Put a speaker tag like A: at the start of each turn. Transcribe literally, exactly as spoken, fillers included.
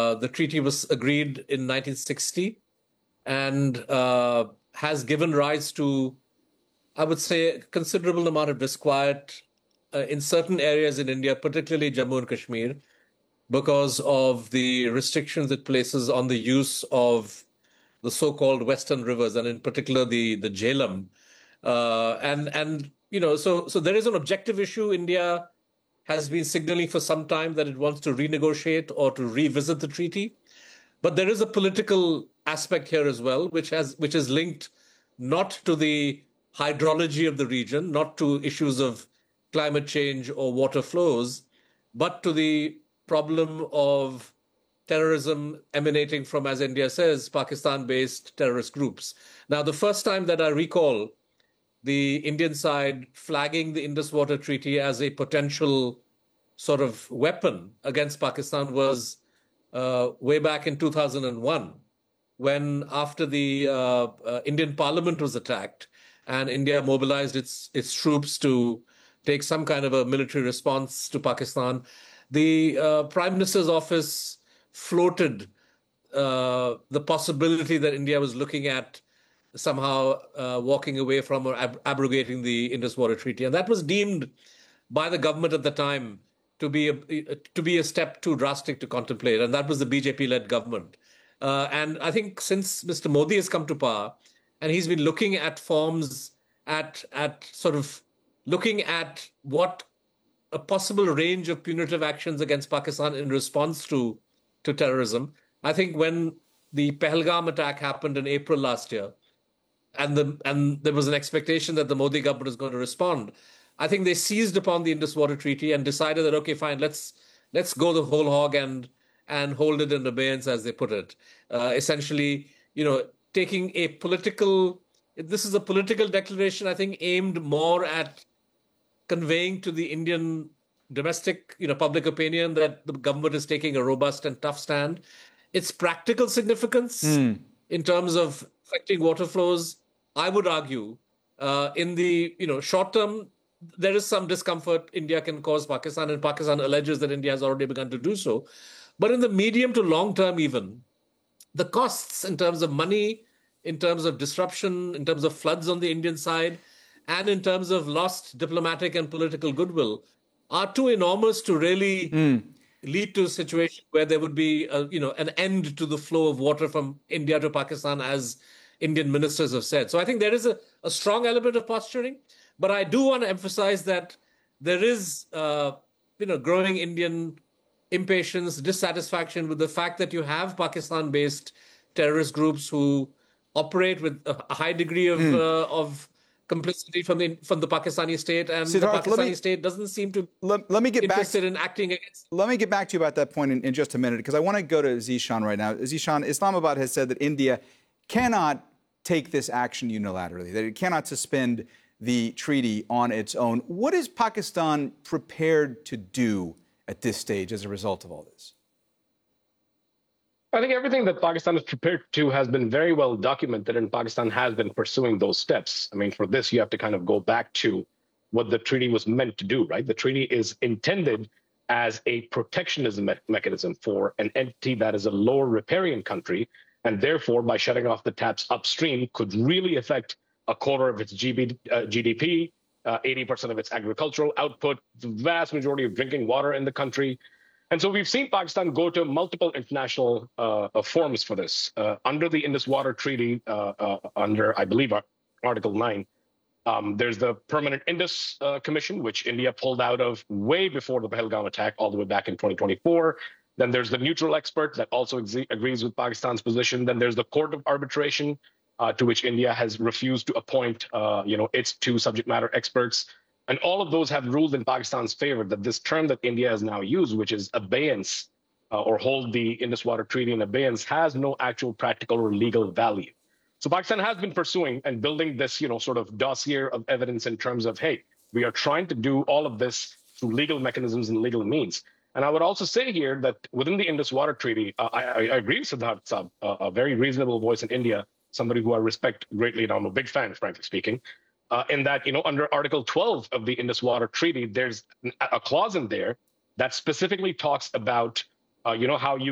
A: Uh, the treaty was agreed in nineteen sixty and uh, has given rise to, I would say, a considerable amount of disquiet uh, in certain areas in India, particularly Jammu and Kashmir, because of the restrictions it places on the use of the so-called Western rivers, and in particular the the Jhelum. Uh, and and you know, so so there is an objective issue. India has been signaling for some time that it wants to renegotiate or to revisit the treaty. But there is a political aspect here as well, which has which is linked not to the hydrology of the region, not to issues of climate change or water flows, but to the problem of terrorism emanating from, as India says, Pakistan-based terrorist groups. Now, the first time that I recall the Indian side flagging the Indus Water Treaty as a potential sort of weapon against Pakistan was uh, way back in two thousand one, when after the uh, uh, Indian Parliament was attacked and India mobilized its its troops to take some kind of a military response to Pakistan, the uh, Prime Minister's office floated uh, the possibility that India was looking at somehow uh, walking away from or ab- abrogating the Indus Water Treaty. And that was deemed by the government at the time to be a, to be a step too drastic to contemplate. And that was the B J P-led government. Uh, and I think since Mister Modi has come to power, and he's been looking at forms, at at sort of looking at what a possible range of punitive actions against Pakistan in response to, to terrorism. I think when the Pahalgam attack happened in April last year, and the and there was an expectation that the Modi government was going to respond, I think they seized upon the Indus Water Treaty and decided that, okay, fine, let's let's go the whole hog and and hold it in abeyance, as they put it. Uh, essentially, you know, taking a political, this is a political declaration, I think, aimed more at conveying to the Indian domestic, you know, public opinion that the government is taking a robust and tough stand. Its practical significance mm. in terms of affecting water flows, I would argue, uh, in the you know short term, there is some discomfort India can cause Pakistan, and Pakistan alleges that India has already begun to do so. But in the medium to long term, even, the costs in terms of money, in terms of disruption, in terms of floods on the Indian side, and in terms of lost diplomatic and political goodwill, are too enormous to really mm. lead to a situation where there would be a, you know an end to the flow of water from India to Pakistan, as Indian ministers have said. So I think there is a, a strong element of posturing, but I do want to emphasize that there is uh, you know growing Indian impatience, dissatisfaction with the fact that you have Pakistan-based terrorist groups who operate with a high degree of mm. uh, of complicity from the from the Pakistani state, and Siddharth, the Pakistani me, state doesn't seem to
B: let, let me get
A: interested
B: back,
A: in acting against.
B: Let me get back to you about that point in, in just a minute, because I want to go to Zishan right now. Zishan, Islamabad has said that India cannot take this action unilaterally, that it cannot suspend the treaty on its own. What is Pakistan prepared to do at this stage as a result of all this?
C: I think everything that Pakistan is prepared to has been very well documented, and Pakistan has been pursuing those steps. I mean, for this, you have to kind of go back to what the treaty was meant to do, right? The treaty is intended as a protectionism me- mechanism for an entity that is a lower riparian country, and therefore, by shutting off the taps upstream, could really affect a quarter of its G D P, uh, eighty percent of its agricultural output, the vast majority of drinking water in the country. And so we've seen Pakistan go to multiple international uh, forums for this. Uh, under the Indus Water Treaty, uh, uh, under, I believe, Article nine, um, there's the Permanent Indus uh, Commission, which India pulled out of way before the Pahalgam attack, all the way back in twenty twenty-four. Then there's the neutral expert that also ex- agrees with Pakistan's position. Then there's the Court of Arbitration, uh, to which India has refused to appoint, uh, you know, its two subject matter experts. And all of those have ruled in Pakistan's favor that this term that India has now used, which is abeyance, uh, or hold the Indus Water Treaty in abeyance, has no actual practical or legal value. So Pakistan has been pursuing and building this, you know, sort of dossier of evidence in terms of, hey, we are trying to do all of this through legal mechanisms and legal means. And I would also say here that within the Indus Water Treaty, uh, I, I agree with Siddharth Saab, uh, a very reasonable voice in India, somebody who I respect greatly, and I'm a big fan, frankly speaking. Uh, in that, you know, under Article twelve of the Indus Water Treaty, there's a clause in there that specifically talks about, uh, you know, how you